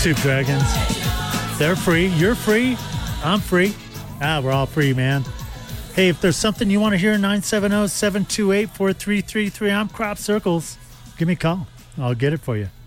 Soup Dragons. They're free. You're free. I'm free. We're all free, man. Hey, if there's something you want to hear, 970-728-4333. I'm Crop Circles. Give me a call. I'll get it for you.